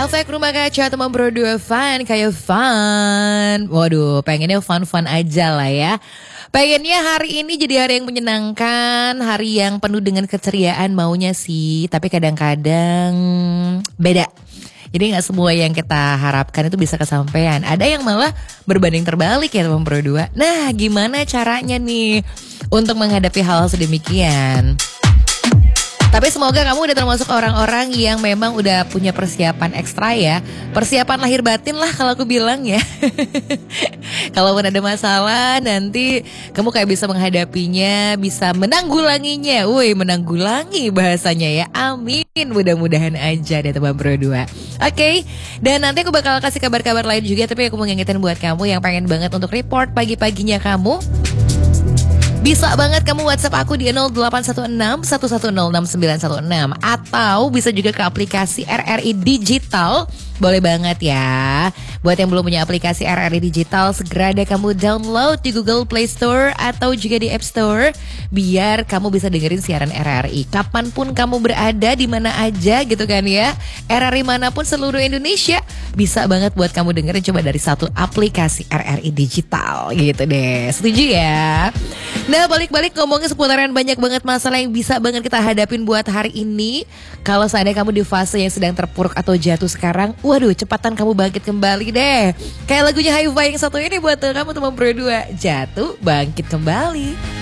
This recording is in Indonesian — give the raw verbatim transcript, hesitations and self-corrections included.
Efek Rumah Kaca teman Pro dua Fun kayak fun. Waduh, pengennya fun-fun aja lah ya. Pengennya hari ini jadi hari yang menyenangkan, hari yang penuh dengan keceriaan maunya sih. Tapi kadang-kadang beda. Jadi gak semua yang kita harapkan itu bisa kesampaian. Ada yang malah berbanding terbalik ya teman Pro dua. Nah, gimana caranya nih untuk menghadapi hal sedemikian? Tapi semoga kamu udah termasuk orang-orang yang memang udah punya persiapan ekstra ya. Persiapan lahir batin lah kalau aku bilang ya. Kalaupun ada masalah nanti kamu kayak bisa menghadapinya, bisa menanggulanginya. Woi, menanggulangi bahasanya ya. Amin. Mudah-mudahan aja deh teman Pro dua. Oke, okay. Dan nanti aku bakal kasih kabar-kabar lain juga. Tapi aku mau ngingetin buat kamu yang pengen banget untuk report pagi-paginya kamu, bisa banget kamu WhatsApp aku di nol delapan satu enam satu satu nol enam sembilan satu enam. Atau bisa juga ke aplikasi R R I Digital. Boleh banget ya. Buat yang belum punya aplikasi R R I Digital, segera deh kamu download di Google Play Store atau juga di App Store, biar kamu bisa dengerin siaran R R I kapanpun kamu berada, di mana aja gitu kan ya. R R I manapun seluruh Indonesia bisa banget buat kamu dengerin, coba dari satu aplikasi R R I Digital gitu deh. Setuju ya? Nah, balik-balik ngomongin seputaran banyak banget masalah yang bisa banget kita hadapin buat hari ini. Kalau seandainya kamu di fase yang sedang terpuruk atau jatuh sekarang, waduh, cepatan kamu bangkit kembali deh. Kayak lagunya Haifa yang satu ini buat kamu teman Pro dua, Jatuh Bangkit Kembali.